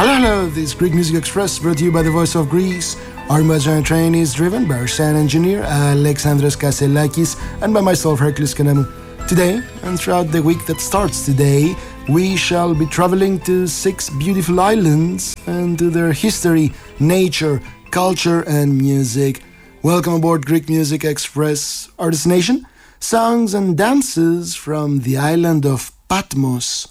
Hello, this is Greek Music Express, brought to you by the Voice of Greece. Our Imaginary Train is driven by our sound engineer, Alexandros Kasselakis, and by myself, Hercules Kanamu. Today, and throughout the week that starts today, we shall be traveling to 6 beautiful islands and to their history, nature, culture, and music. Welcome aboard Greek Music Express, our destination, songs and dances from the island of Patmos.